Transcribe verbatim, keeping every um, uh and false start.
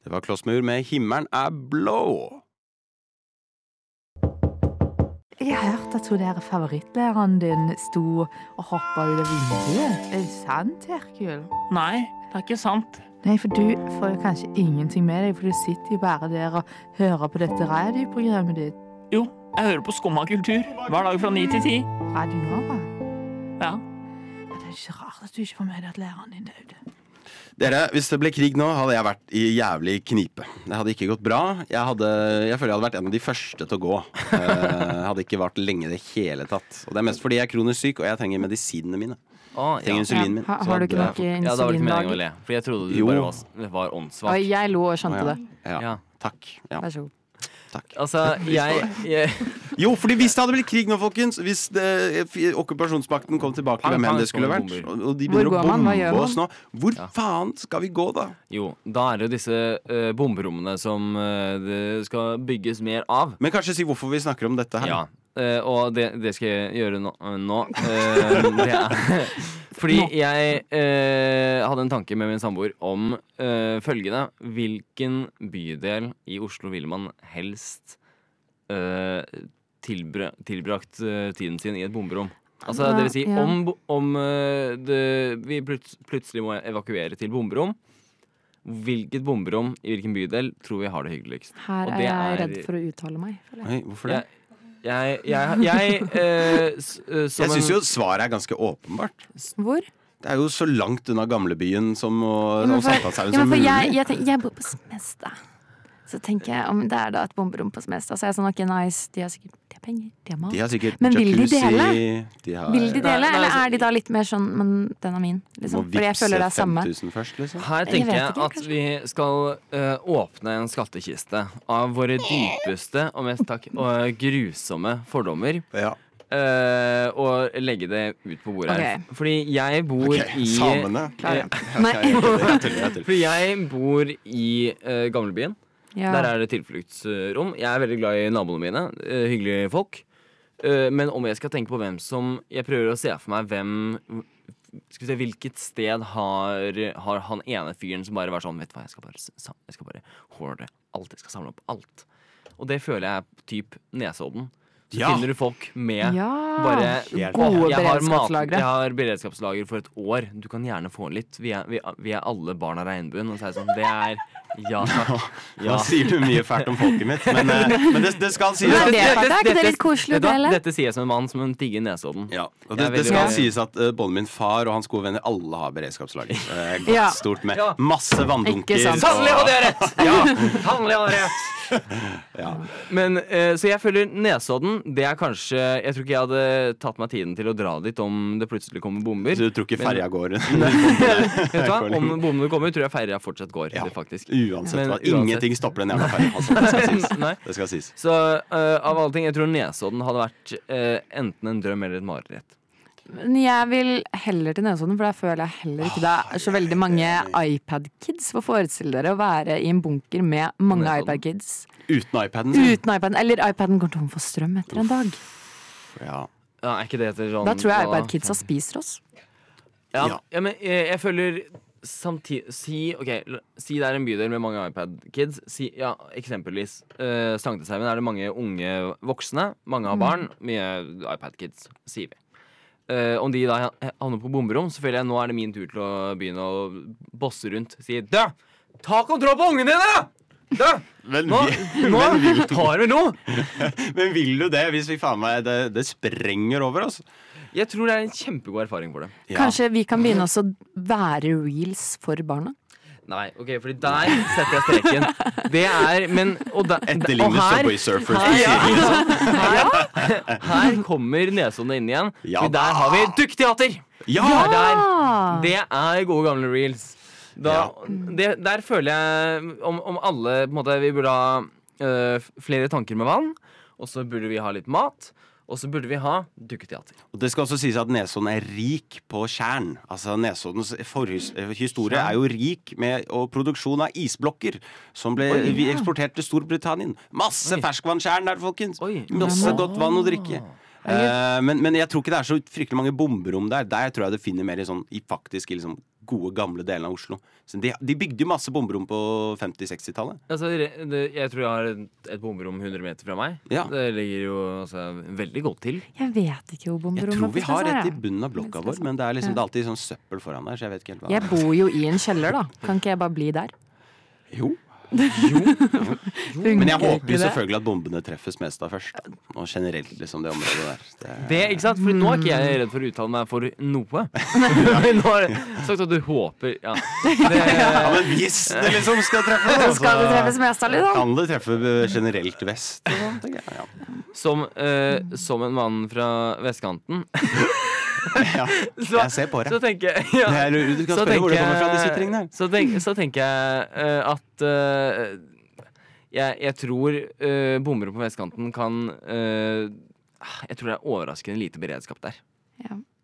Det var Klossmur med Himmelen er blå. Jeg har hørt at hun der favorittlæreren din sto og hoppet ut av vinduet. Er det sant, Herkul? Nei, det er ikke sant. Nei, for du får jo kanskje ingenting med deg, for du sitter jo bare der og hører på dette radioprogrammet ditt. Jo, jeg hører på Skumma kultur hver dag fra ni til ti. Radio Nova? Ja. Ja, det er ikke rart at du ikke får med deg at læreren din døde. Dere, hvis det ble krig nå, hadde jeg vært i jævlig knipe. Det hadde ikke gått bra. Jeg, hadde, jeg føler jeg hadde vært en av de første til å gå. Jeg hadde ikke vært lenge det hele tatt. Og det er mest fordi jeg er kronisk syk, og jeg trenger medisinene mine. Ah, trenger ja. insulinen min. Ja, har, har du ikke noe insulin? Ja, det var ikke meningen å le. For jeg trodde du Jo. bare var, var åndssvak. Og jeg lo og skjønte Ja. det. Ja, Ja. takk. Ja, Vær så god. takk. Altså, jeg, jeg Jo, fordi hvis det hadde blitt krig nå, folkens, hvis det, okkupasjonsmakten kom tilbake til Pang, hvem enn pang, det skulle så vært, bomber. og og de Hvor begynner å går man? Hva bombe gjør man? oss nå, hvor Ja. faen skal vi gå da? Jo, da er det jo disse uh, bomberommene som uh, det skal bygges mer av. Men kanskje si hvorfor vi snakker om dette her. Ja, uh, og det, det skal jeg gjøre nå. nå. Uh, det er fordi jeg uh, hadde en tanke med min samboer om uh, følgende. Hvilken bydel i Oslo vil man helst uh, tilbra, tilbrakt uh, tiden sin i et bomberom? Altså, det vil si, Ja. om, om uh, det, vi plut, plutselig må evakuere til bomberom, hvilket bomberom i hvilken bydel tror vi har det hyggeligst? Her Og er det jeg er- redd for å uttale meg. føler jeg. Oi, hvorfor det? Jeg, jeg, jeg, jeg, eh, s- eh, som Jeg syns en- jo svaret er ganske åpenbart. Hvor? Det er jo så langt unna gamlebyen som å, Ja, men og for, Sankthanshaugen ja, som men for mulig. jeg, jeg, tenker, jeg bor på Smestad. Så tenker jeg om det er da et bomberom på Smestad, så er jeg sånn, ok, nice, de har sikkert de har penger, de har mat. De har sikkert Men vil de jacuzzi, dele? de har, Vil de dele, Nei, nei, eller altså- er de da litt mer sånn, men den er min, Må liksom? Fordi jeg vippse føler det er samme. fem tusen først, liksom. Her Jeg tenker vet jeg ikke, at vi skal eh, åpne en skattkiste av våre dypeste og mest takk, og grusomme fordommer. Ja. eh, og legge det ut på bordet her. Ok. Fordi jeg bor Ok, i samene. Klar, ja. Ok, Nei. jeg tuller, jeg tuller, jeg tuller. Fordi jeg bor i uh, gamlebyen. Ja. Der er det tilfluktsrom. Jeg er veldig glad i naboene mine. eh, hyggelige folk. Eh, men om jeg skal tenke på hvem som Jeg prøver å se for meg hvem Skal vi se, hvilket sted har, har han ene fyren som bare var sånn, vet du hva, jeg skal bare, sa- jeg skal bare hoarde alt. Jeg skal samle opp alt. Og det føler jeg er typ Nesodden. Så Ja. finner du folk med Ja. bare Helt Gode jeg har mat- beredskapslagre. Jeg har beredskapslager for et år. Du kan gjerne få litt. Vi er, vi, er- vi er alle barn av regnbuen. Og så er det sånn, det er ja takk. Ja. Nå sier du mye fælt om folket mitt, men, eh, men det, det skal sies Men at det er faktisk- er ikke det litt koselig å Vet du hva? dele? Dette sier jeg som en mann som digger Nesodden. ja, og Jeg det, er det veldig skal glad. sies at uh, både min far og hans gode venner alle har beredskapslager. Uh, godt Ja. stort med Ja. masse vanndunker. Ikke sant. Sannelig hadde jeg rett! Ja, sannelig hadde jeg rett. Ja. Men, eh, så jeg føler Nesodden, det er kanskje Jeg tror ikke jeg hadde tatt meg tiden til å dra dit om det plutselig kommer bomber. Så du tror ikke Men- ferja går? Vet du hva? Om bombene kommer, tror jeg ferja fortsatt går. Ja. Det, faktisk. Uansett Men hva. uansett. Ingenting stopper den jævla ferja. Altså, det skal sies. Nei. Det skal sies. Så eh, av alle ting, jeg tror Nesodden hadde vært eh, enten en drøm eller et mareritt. Men jeg vil heller til Nesodden, for der føler jeg heller ikke det er så veldig mange iPad-kids. For forestille dere å være i en bunker med mange Nesodden. iPad-kids. Uten iPaden sin. Uten iPaden, eller iPaden går tom for strøm etter en dag. Ja. Ja, er ikke det etter sånn Da tror jeg hva- iPad-kidsa spiser oss. Ja, Ja. ja men jeg, jeg føler samtidig si, ok, l- si det er en bydel med mange iPad-kids. Si, ja, eksempelvis uh, Sankthanshaugen er det mange unge voksne. Mange har barn, mye iPad-kids, sier vi. Eh, om de da havner på bomberom, så føler jeg nå er det min tur til å begynne å bosse rundt. Si dø! Ta kontroll på ungene dine! Dø! Men, Nå, vi- nå men, vil, tar vi noe! men vil du det hvis vi faen meg det, det sprenger over oss? Jeg tror det er en kjempegod erfaring for det. Ja. Kanskje vi kan begynne også å være reels for barna? Nei, ok, fordi der setter jeg streken. Det er, men Og, da, og Etterligner her, Subway Surfers. her, her, her kommer Nesodden inn igjen. Ja. For der har vi Dukketeater! Ja! Det er der. Det er gode gamle reels. Da, Ja. det, der føler jeg om, om alle på en måte, vi burde ha øh, flere tanker med vann, og så burde vi ha litt mat. Og så burde vi ha dukketeater. Og det skal også sies at Nesodden er rik på tjern. Altså Nesoddens forhis- historie er jo rik med og produksjon av isblokker som ble Oi, vi eksportert til Storbritannia. Masse Oi. ferskvanntjern der, folkens. Oi. Masse Ja, men- godt vann å drikke. Eh, men, men jeg tror ikke det er så fryktelig mange bomberom der. Der tror jeg det finner mer i sånn i faktisk i liksom gode, gamle delene av Oslo. Så de, de bygde jo masse bomberom på femti-sekstitallet. Altså, det, det, jeg tror jeg har et, et bomberom hundre meter fra meg. Ja. Det ligger jo altså, veldig godt til. Jeg vet ikke hvor Jeg bomberommet tror vi har er, et i jeg. bunnen av blokka vår, men det er liksom det er alltid sånn søppel foran der, så jeg vet ikke helt hva. Jeg bor jo i en kjeller, da. Kan ikke jeg bare bli der? Jo. Funker Men jeg håper ikke jo det? selvfølgelig at bombene treffes mest av først. Da. Og generelt liksom det området der. Det, Det, ikke sant? For nå er ikke jeg redd for å uttale meg for noe. Nå har jeg sagt at du håper Ja, det, ja, men hvis det liksom skal treffe, da, Skal det treffes mest av, liksom? kan det treffe generelt vest. og sånn, tenker jeg. Ja. som, eh, som en mann fra vestkanten Ja, så, jeg ser på så det. tenker jeg ja, Jeg lurer- Du kan så spørre hvor det tenker kommer fra, disse jeg- tingene her. Så, tenk, så tenker jeg eh, at eh, jeg, jeg tror uh, bomber på vestkanten kan eh, Jeg tror det er overraskende lite beredskap der. Ja.